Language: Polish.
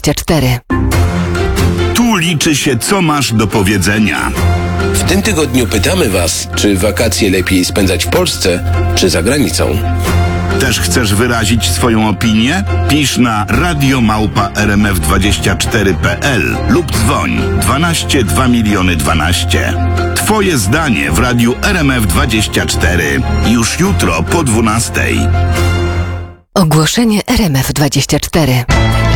RMF24. Tu liczy się, co masz do powiedzenia. W tym tygodniu pytamy Was, czy wakacje lepiej spędzać w Polsce, czy za granicą. Też chcesz wyrazić swoją opinię? Pisz na radiomałpa.rmf24.pl lub dzwoń 12 2 miliony 12. Twoje zdanie w radiu RMF24 już jutro po 12. Ogłoszenie RMF24.